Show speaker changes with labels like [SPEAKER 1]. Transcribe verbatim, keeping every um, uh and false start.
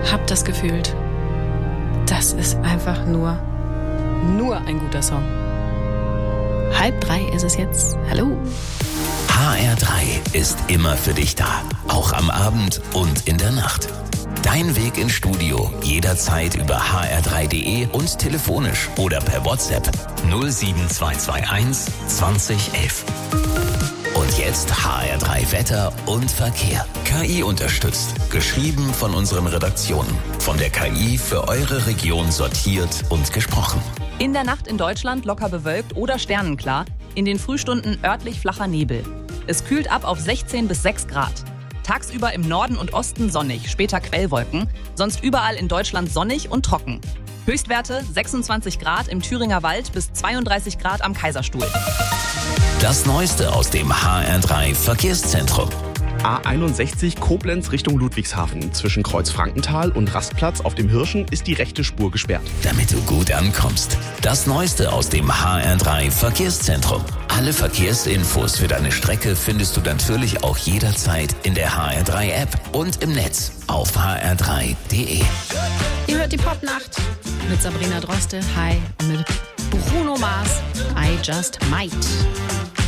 [SPEAKER 1] hab das gefühlt. Das ist einfach nur, nur ein guter Song. Halb drei ist es jetzt. Hallo.
[SPEAKER 2] H R drei ist immer für dich da. Auch am Abend und in der Nacht. Dein Weg ins Studio jederzeit über h r drei punkt d e und telefonisch oder per WhatsApp null sieben zwei zwei eins zwanzig elf. Und jetzt H R drei Wetter und Verkehr. K I unterstützt. Geschrieben von unseren Redaktionen. Von der K I für eure Region sortiert und gesprochen.
[SPEAKER 3] In der Nacht in Deutschland locker bewölkt oder sternenklar. In den Frühstunden örtlich flacher Nebel. Es kühlt ab auf sechzehn bis sechs Grad. Tagsüber im Norden und Osten sonnig, später Quellwolken. Sonst überall in Deutschland sonnig und trocken. Höchstwerte sechsundzwanzig Grad im Thüringer Wald bis zweiunddreißig Grad am Kaiserstuhl.
[SPEAKER 2] Das Neueste aus dem H R drei Verkehrszentrum.
[SPEAKER 4] A einundsechzig Koblenz Richtung Ludwigshafen. Zwischen Kreuz Frankenthal und Rastplatz auf dem Hirschen ist die rechte Spur gesperrt.
[SPEAKER 2] Damit du gut ankommst. Das Neueste aus dem H R drei Verkehrszentrum. Alle Verkehrsinfos für deine Strecke findest du natürlich auch jederzeit in der H R drei App und im Netz auf h r drei punkt d e.
[SPEAKER 1] Ihr hört die Popnacht mit Sabrina Droste, hi, und mit Bruno Mars, I Just Might.